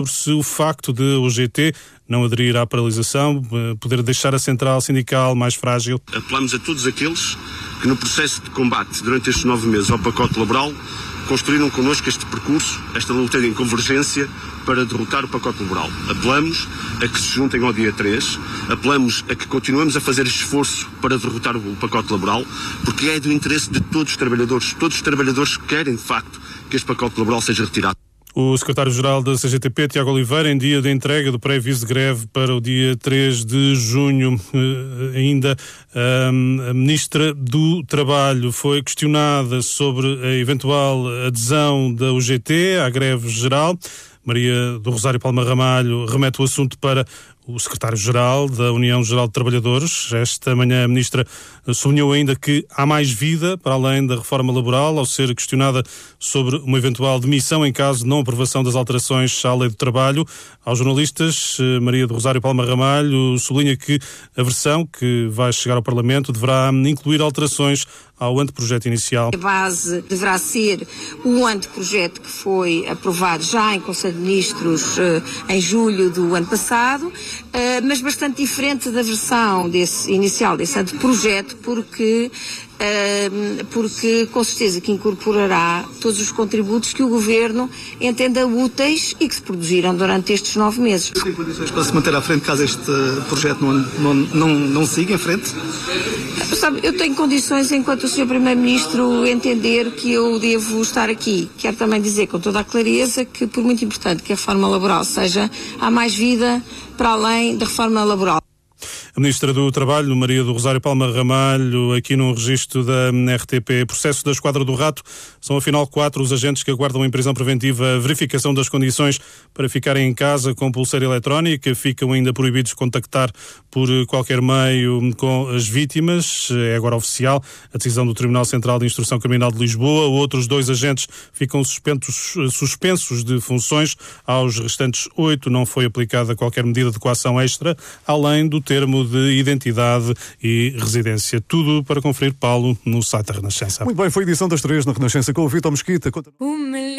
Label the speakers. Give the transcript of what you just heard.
Speaker 1: Se o facto de o GT não aderir à paralisação poder deixar a central sindical mais frágil.
Speaker 2: Apelamos a todos aqueles que no processo de combate durante estes 9 meses ao pacote laboral construíram connosco este percurso, esta luta em convergência para derrotar o pacote laboral. Apelamos a que se juntem ao dia 3, apelamos a que continuemos a fazer esforço para derrotar o pacote laboral, porque é do interesse de todos os trabalhadores querem de facto que este pacote laboral seja retirado.
Speaker 1: O secretário-geral da CGTP, Tiago Oliveira, em dia de entrega do pré-aviso de greve para o dia 3 de junho. Ainda a Ministra do Trabalho foi questionada sobre a eventual adesão da UGT à greve geral. Maria do Rosário Palma Ramalho remete o assunto para o secretário-geral da União Geral de Trabalhadores. Esta manhã a Ministra sublinhou ainda que há mais vida para além da reforma laboral, ao ser questionada sobre uma eventual demissão em caso de não aprovação das alterações à Lei do Trabalho. Aos jornalistas, Maria do Rosário Palma Ramalho sublinha que a versão que vai chegar ao Parlamento deverá incluir alterações ao anteprojeto inicial.
Speaker 3: A base deverá ser o anteprojeto que foi aprovado já em Conselho de Ministros em julho do ano passado, mas bastante diferente da versão inicial desse anteprojeto, porque com certeza que incorporará todos os contributos que o Governo entenda úteis e que se produziram durante estes 9 meses.
Speaker 4: Tem condições para se manter à frente caso este projeto não siga em frente?
Speaker 3: Sabe, eu tenho condições enquanto o Sr. Primeiro-Ministro entender que eu devo estar aqui. Quero também dizer com toda a clareza que, por muito importante que a reforma laboral seja, há mais vida para além da reforma laboral.
Speaker 1: A Ministra do Trabalho, Maria do Rosário Palma Ramalho, aqui no registro da RTP. Processo da Esquadra do Rato. São afinal 4 os agentes que aguardam em prisão preventiva a verificação das condições para ficarem em casa com pulseira eletrónica. Ficam ainda proibidos de contactar por qualquer meio com as vítimas. É agora oficial a decisão do Tribunal Central de Instrução Criminal de Lisboa. Outros 2 agentes ficam suspensos de funções. Aos restantes 8 não foi aplicada qualquer medida de coação extra, além do termo de identidade e residência. Tudo para conferir, Paulo, no site da Renascença.
Speaker 5: Muito bem, foi a edição das 3 na Renascença com o Vítor Mesquita.